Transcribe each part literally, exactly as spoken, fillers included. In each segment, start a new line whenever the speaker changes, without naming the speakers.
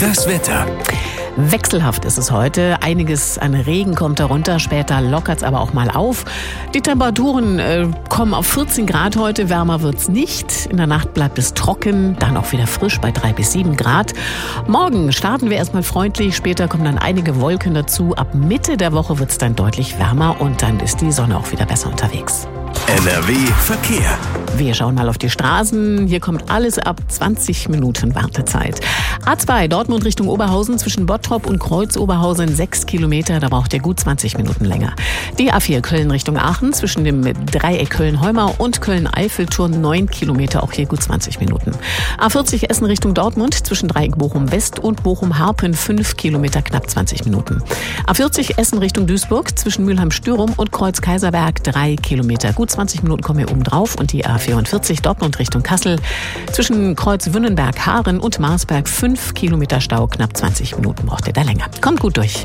Das Wetter.
Wechselhaft ist es heute. Einiges an Regen kommt darunter. Später lockert es aber auch mal auf. Die Temperaturen äh, kommen auf vierzehn Grad heute. Wärmer wird's nicht. In der Nacht bleibt es trocken. Dann auch wieder frisch bei drei bis sieben Grad. Morgen starten wir erstmal freundlich. Später kommen dann einige Wolken dazu. Ab Mitte der Woche wird's dann deutlich wärmer. Und dann ist die Sonne auch wieder besser unterwegs.
N R W Verkehr.
Wir schauen mal auf die Straßen. Hier kommt alles ab zwanzig Minuten Wartezeit. A zwei Dortmund Richtung Oberhausen zwischen Bottrop und Kreuz-Oberhausen sechs Kilometer. Da braucht ihr gut zwanzig Minuten länger. Die A vier Köln Richtung Aachen zwischen dem Dreieck Köln-Heumau und Köln-Eiffelturm neun Kilometer. Auch hier gut zwanzig Minuten. A vierzig Essen Richtung Dortmund zwischen Dreieck Bochum-West und Bochum-Harpen fünf Kilometer, knapp zwanzig Minuten. A vierzig Essen Richtung Duisburg zwischen Mülheim-Stürum und Kreuz-Kaiserberg drei Kilometer. Gut zwanzig Minuten kommen hier oben drauf. Und die A vierundvierzig Dortmund Richtung Kassel zwischen Kreuz-Wünnenberg-Haaren und Marsberg fünf Kilometer Stau, knapp zwanzig Minuten braucht ihr da länger. Kommt gut durch.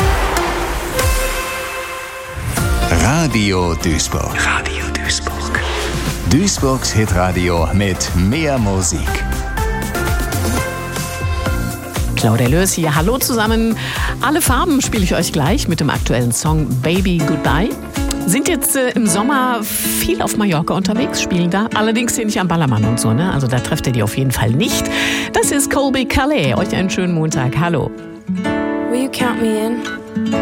Radio Duisburg. Radio Duisburg. Duisburgs Hitradio mit mehr Musik.
Claudia Löß hier. Hallo zusammen. Alle Farben spiele ich euch gleich mit dem aktuellen Song Baby Goodbye. Sind jetzt äh, im Sommer viel auf Mallorca unterwegs, spielen da. Allerdings hier nicht am Ballermann und so, ne? Also da trefft ihr die auf jeden Fall nicht. Das ist Colby Calais. Euch einen schönen Montag. Hallo.
Will you count me in?